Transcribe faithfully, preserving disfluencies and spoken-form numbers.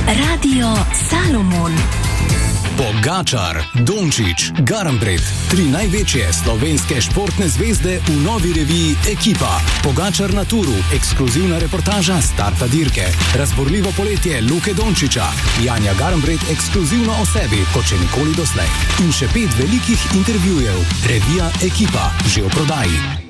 Radio Salomon. Pogačar, Dončić, Garnbret, tri največje slovenske športne zvezde v novi reviji Ekipa. Pogačar na turu, ekskluzivna reportaža starta dirke, razborljivo poletje Luke Dončića, Janja Garnbret ekskluzivno o sebi, kot še nikoli doslej. In še pet velikih intervjujev. Revija Ekipa, že v prodaji.